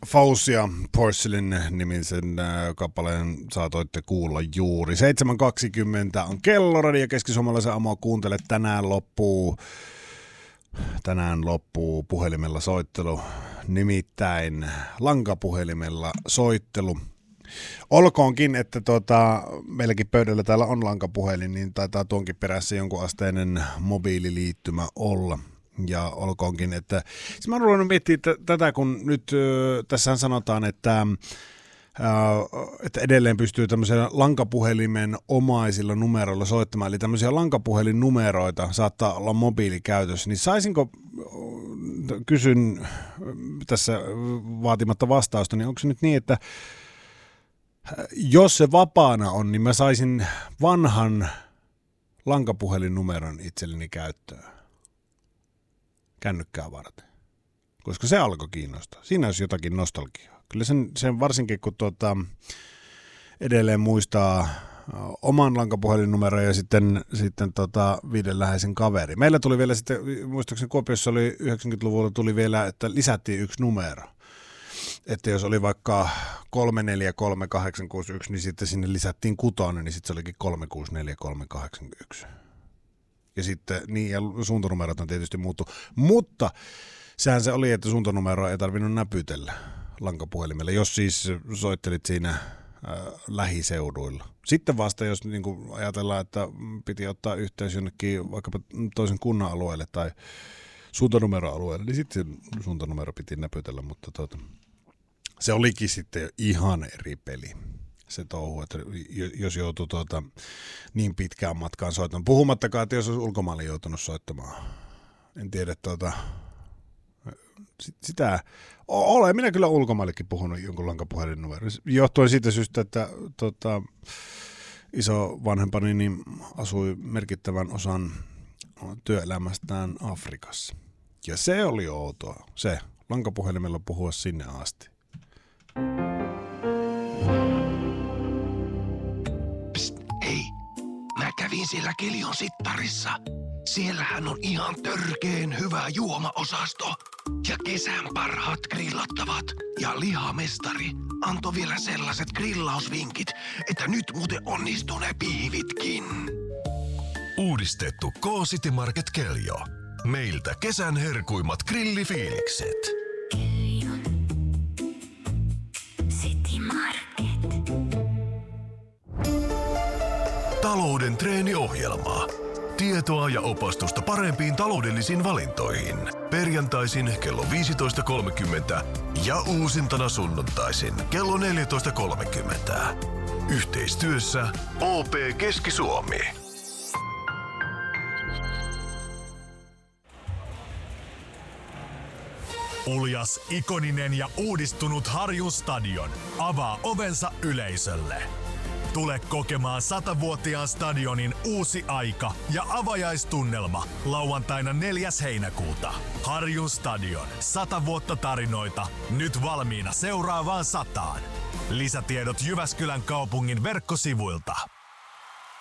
Fausia Porcelain-nimisen kappaleen saatoitte kuulla juuri. 7.20 on kello, Radio Keski-Suomalaisen aamu kuuntele. Tänään loppuu puhelimella soittelu, nimittäin lankapuhelimella soittelu. Olkoonkin, että meilläkin pöydällä täällä on lankapuhelin, niin taitaa tuonkin perässä jonkun asteinen mobiililiittymä olla. Ja olkoonkin, että siis mä oon ruvennut miettimään tätä, kun nyt tässä sanotaan, että edelleen pystyy tämmöisellä lankapuhelimen omaisilla numeroilla soittamaan, eli tämmöisiä lankapuhelinnumeroita saattaa olla mobiilikäytössä, niin saisinko, kysyn tässä vaatimatta vastausta, niin onko se nyt niin, että jos se vapaana on, niin mä saisin vanhan lankapuhelinnumeron itselleni käyttöön kännykkää varten, koska se alkoi kiinnostaa. Siinä olisi jotakin nostalgiaa. Kyllä sen varsinkin, kun edelleen muistaa oman lankapuhelinnumeron ja sitten viiden läheisen kaveri. Meillä tuli vielä sitten, muistaakseni Kuopiossa oli 90-luvulla tuli vielä, että lisättiin yksi numero. Että jos oli vaikka 343861, niin sitten sinne lisättiin 6, niin sitten se olikin 364381. Ja sitten, niin, ja suuntanumerot on tietysti muuttu. Mutta sehän se oli, että suuntanumeroa ei tarvinnut näpytellä lankapuhelimella, jos siis soittelit siinä lähiseuduilla. Sitten vasta, jos niin kuin ajatellaan, että piti ottaa yhteys jonnekin vaikkapa toisen kunnan alueelle tai suuntanumeroalueelle, niin sitten suuntanumero piti näpytellä, mutta se olikin sitten ihan eri peli. Se touhu, että jos joutuu niin pitkään matkaan soittamaan. Puhumattakaan, että jos olisi ulkomaille joutunut soittamaan. En tiedä, sitä olen minä kyllä ulkomaillekin puhunut jonkun lankapuhelinnumeron. Johtuen siitä syystä, että iso vanhempani niin asui merkittävän osan työelämästään Afrikassa. Ja se oli outoa, se lankapuhelimella puhua sinne asti. Kävin siellä Kelion sittarissa. Siellähän on ihan törkeen hyvä juomaosasto. Ja kesän parhaat grillattavat. Ja lihamestari antoi vielä sellaiset grillausvinkit, että nyt muuten onnistuu ne piivitkin. Uudistettu K-City Market Keljo. Meiltä kesän herkuimmat grillifiilikset. Keljo. City Market. Talouden treeniohjelma. Tietoa ja opastusta parempiin taloudellisiin valintoihin. Perjantaisin kello 15.30 ja uusintana sunnuntaisin kello 14.30. Yhteistyössä OP Keski-Suomi. Uljas, ikoninen ja uudistunut Harjun stadion avaa ovensa yleisölle. Tule kokemaan 100-vuotiaan stadionin uusi aika ja avajaistunnelma lauantaina 4. heinäkuuta. Harjun stadion. 100 vuotta tarinoita. Nyt valmiina seuraavaan 100. Lisätiedot Jyväskylän kaupungin verkkosivuilta.